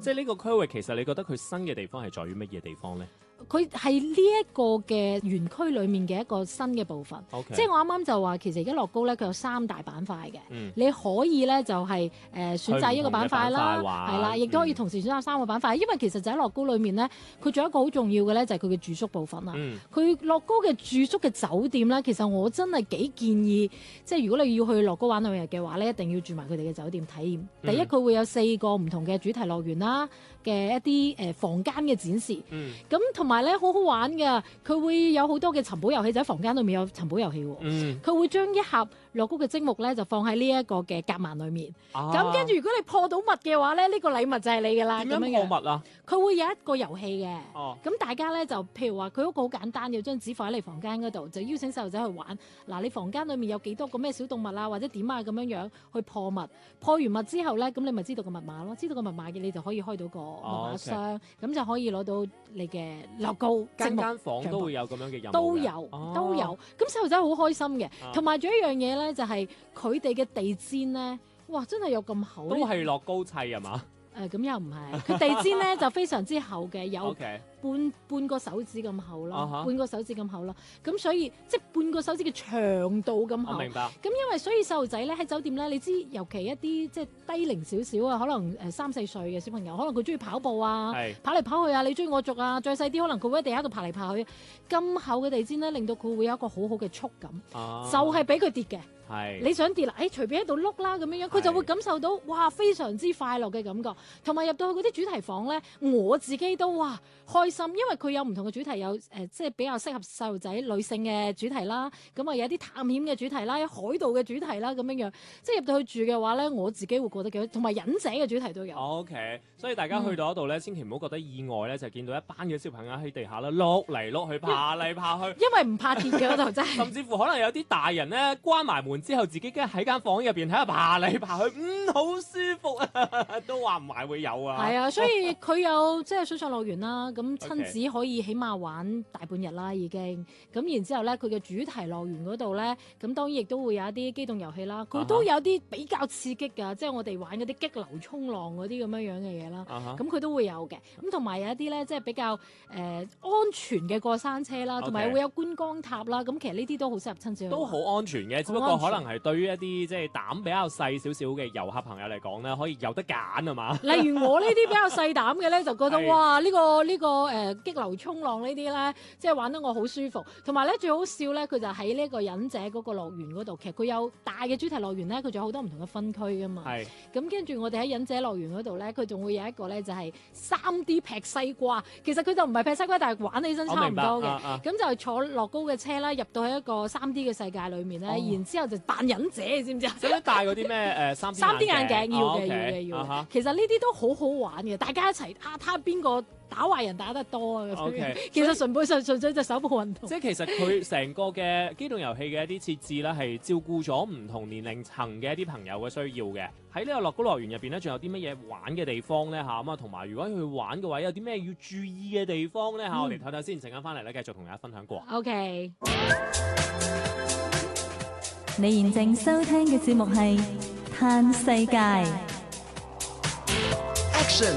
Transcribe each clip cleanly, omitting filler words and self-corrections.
即係呢個區域，其實你覺得佢新嘅地方係在於乜嘢地方咧？ 佢係呢一個嘅園區裡面嘅一個新嘅部分。 Okay. 即係我啱啱就話，其實而家樂高咧，佢有3大板塊嘅。 嗯、 你可以咧就係、選擇一個板塊啦，係啦，亦都可以同時選擇3個板塊。因為其實就喺樂高裡面咧，佢仲有一個好重要嘅咧，就係佢嘅住宿部分啦。佢樂高嘅住宿嘅酒店咧，其實我真係幾建議，即係如果你要去樂高玩2日嘅話咧，一定要住埋佢哋嘅酒店體驗。第一，佢會有4個唔同嘅主題樂園啦嘅一啲房間嘅展示。咁同埋咧好好玩㗎，佢會有好多嘅尋寶遊戲，就喺房間裏面有尋寶遊戲喎。佢會將一盒樂高嘅積木咧就放喺呢一個嘅夾萬裏面。咁跟住如果你破到密嘅話咧，呢個禮物就係你㗎啦。 點樣破密啊？ 佢會有一個遊戲嘅。咁大家咧就譬如話佢嗰個好簡單，有張紙放喺你房間嗰度，就邀請細路仔去玩。嗱，你房間裏面有幾多個咩小動物啊，或者點啊咁樣去破密。破完密之後咧，咁你咪知道個密碼咯。知道個密碼嘅你就可以開到個密碼箱，咁就可以攞到你嘅樂高。 間房都會有咁樣嘅任務。 都有。咁細路仔好開心嘅，同埋仲有一樣嘢咧，就係佢哋嘅地氈咧，哇！真係有咁厚。 都係樂高砌係嘛？ 咁又唔係，佢地氈咧就非常之厚嘅，有 Okay. 半個手指咁厚啦， Uh-huh. 半個手指咁厚啦。咁所以即係半個手指嘅長度咁厚。 我明白。 咁因為所以細路仔咧喺酒店咧，你知尤其一啲即係低齡少少啊，可能3、4歲嘅小朋友，可能佢中意跑步啊，跑嚟跑去啊，你追我逐啊，再細啲可能佢會喺地下度爬嚟爬去。咁厚嘅地氈咧，令到佢會有一個好好嘅觸感，就係俾佢跌嘅。你想跌啦，隨便喺度碌啦咁樣樣，佢就會感受到哇非常之快樂嘅感覺，同埋入到去嗰啲主題房咧，我自己都哇開心，因為佢有唔同嘅主題，有即係比較適合細路仔女性嘅主題啦，咁啊有啲探險嘅主題啦，有海盜嘅主題啦咁樣樣，即係入到去住嘅話咧，我自己會覺得幾好，同埋忍者嘅主題都有。 OK， 所以大家去到嗰度咧，千祈唔好覺得意外咧，就見到一班嘅小朋友喺地下咧碌嚟碌去，爬嚟爬去， 因為唔怕跌嘅嗰度真係。 甚至乎可能有啲大人咧關埋門之後，自己喺間房入邊喺度爬嚟爬去，好舒服啊！都話唔埋會有啊。係啊，所以佢有即係水上樂園啦，咁親子可以起碼玩大半日啦已經。咁然之後咧，佢嘅主題樂園嗰度咧，咁當然亦都會有一啲機動遊戲啦。佢都有啲比較刺激㗎，即係我哋玩嗰啲激流衝浪嗰啲咁樣樣嘅嘢啦。咁佢都會有嘅。咁同埋有一啲咧，即係比較安全嘅過山車啦，同埋會有觀光塔啦。咁其實呢啲都好適合親子去玩。 都好安全嘅，只不過可能係對於一啲即係膽比較細少少嘅遊客朋友嚟講咧，可以有得揀啊嘛。 例如我呢啲比較細膽嘅咧，就覺得哇呢個激流衝浪呢啲咧，即係玩得我好舒服。同埋咧最好笑咧，佢就喺呢個忍者嗰個樂園嗰度，其實佢有大嘅主題樂園咧，佢仲有好多唔同嘅分區噶嘛。咁跟住我哋喺忍者樂園嗰度咧，佢仲會有一個咧就係 3D 劈西瓜。其實佢就唔係劈西瓜，但係玩起身差唔多嘅。咁就坐樂高嘅車啦，入到去一個 3D 嘅世界裏面咧，然之後就扮忍者，你知唔知啊？ 使唔使戴嗰啲咩3D 眼鏡？要嘅。其實呢啲都好好玩嘅，大家一齊睇下邊個打壞人打得多啊！其實純粹就手部運動。 即係其實佢成個嘅機動遊戲嘅一啲設置咧，係照顧咗唔同年齡層嘅一啲朋友嘅需要嘅。喺呢個樂高樂園入邊咧，仲有啲乜嘢玩嘅地方咧嚇？咁啊，同埋如果去玩嘅話，有啲咩要注意嘅地方咧嚇？我哋睇睇先，陣間翻嚟咧，繼續同大家分享過。 OK。 你現正收聽嘅節目係《嘆世界》。 Action！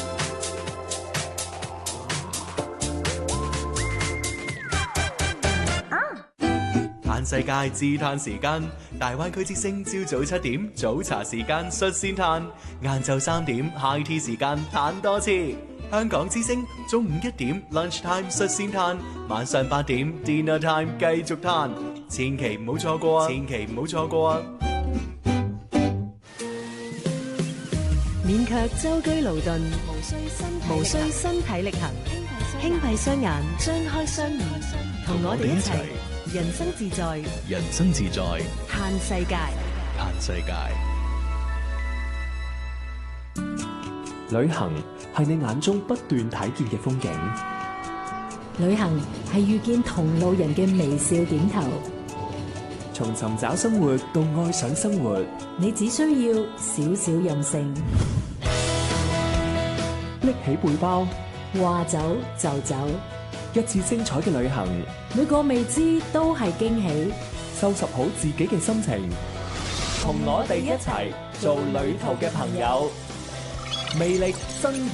嘆世界自嘆時間，大灣區之聲朝早7點早茶時間率先嘆，晏晝3點 High Tea 時間嘆多次。香港之聲中午1點 Lunch Time 率先嘆，晚上8點 Dinner Time 繼續嘆，千祈唔好錯過啊！千祈唔好錯過啊！ 勉強舟車勞頓，無需身體力行，輕閉雙眼，張開雙耳，同我哋一齊人生自在， 人生自在， 嘆世界， 嘆世界。 旅行係你眼中不斷睇見嘅風景， 旅行係遇見同路人嘅微笑點頭。 從尋找生活到愛上生活， 你只需要少少任性， 拎起背包， 話走就走， 一次精彩嘅旅行， 每個未知都係驚喜。 收拾好自己嘅心情，同我哋一齊做旅途嘅朋友，魅力增